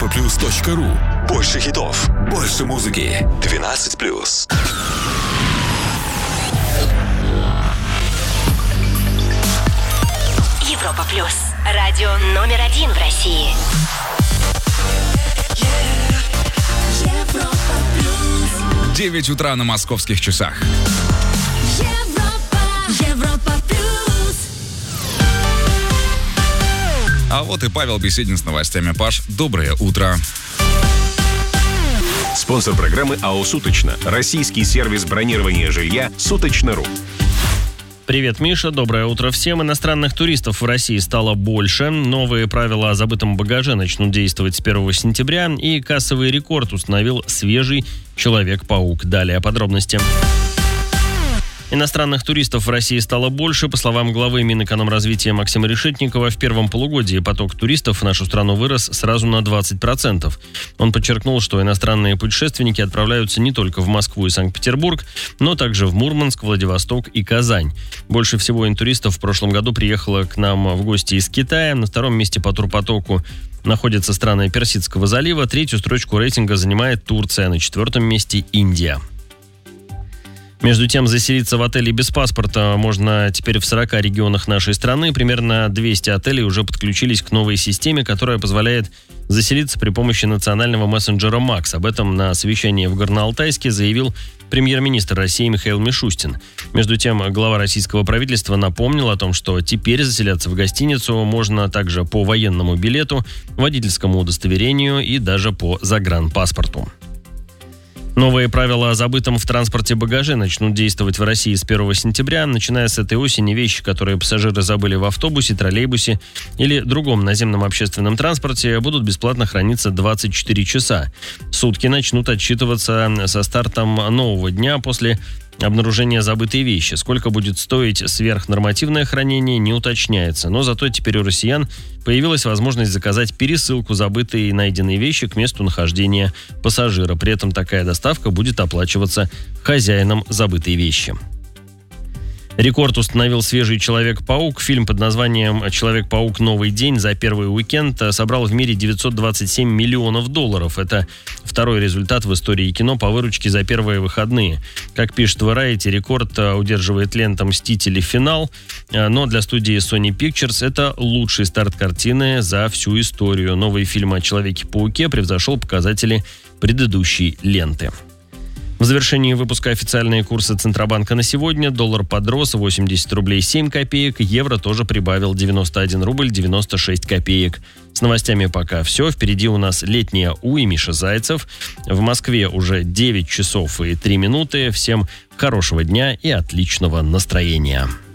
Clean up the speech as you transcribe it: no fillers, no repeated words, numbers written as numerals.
europaplus.ru. Больше хитов, больше музыки. 12+. Европа Плюс. Радио номер 1 в России. 9 утра на московских часах. Европа Плюс. А вот и Павел Беседин с новостями. Паш, доброе утро. Спонсор программы АО «Суточно». Российский сервис бронирования жилья «Суточно.ру». Привет, Миша. Доброе утро всем. Иностранных туристов в России стало больше. Новые правила о забытом багаже начнут действовать с 1 сентября. И кассовый рекорд установил свежий Человек-паук. Далее подробности. Иностранных туристов в России стало больше. По словам главы Минэкономразвития Максима Решетникова, в первом полугодии поток туристов в нашу страну вырос сразу на 20%. Он подчеркнул, что иностранные путешественники отправляются не только в Москву и Санкт-Петербург, но также в Мурманск, Владивосток и Казань. Больше всего интуристов в прошлом году приехало к нам в гости из Китая. На втором месте по турпотоку находятся страны Персидского залива. Третью строчку рейтинга занимает Турция. На четвертом месте Индия. Между тем, заселиться в отеле без паспорта можно теперь в 40 регионах нашей страны. Примерно 200 отелей уже подключились к новой системе, которая позволяет заселиться при помощи национального мессенджера МАКС. Об этом на совещании в Горно-Алтайске заявил премьер-министр России Михаил Мишустин. Между тем, глава российского правительства напомнил о том, что теперь заселяться в гостиницу можно также по военному билету, водительскому удостоверению и даже по загранпаспорту. Новые правила о забытом в транспорте багаже начнут действовать в России с 1 сентября. Начиная с этой осени вещи, которые пассажиры забыли в автобусе, троллейбусе или другом наземном общественном транспорте, будут бесплатно храниться 24 часа. Сутки начнут отсчитываться со стартом нового дня после обнаружения забытой вещи. Сколько будет стоить сверхнормативное хранение, не уточняется. Но зато теперь у россиян появилась возможность заказать пересылку забытой и найденной вещи к месту нахождения пассажира. При этом такая доставка будет оплачиваться хозяином забытой вещи. Рекорд установил свежий Человек-паук. Фильм под названием «Человек-паук. Новый день» за первый уикенд собрал в мире $927 миллионов. Это второй результат в истории кино по выручке за первые выходные. Как пишет Variety, рекорд удерживает лента «Мстители. Финал», но для студии Sony Pictures это лучший старт картины за всю историю. Новый фильм о Человеке-пауке превзошел показатели предыдущей ленты. В завершении выпуска официальные курсы Центробанка на сегодня. Доллар подрос 80 рублей 7 копеек. Евро тоже прибавил 91 рубль 96 копеек. С новостями пока все. Впереди у нас летняя У и Миша Зайцев. В Москве уже 9 часов и 3 минуты. Всем хорошего дня и отличного настроения.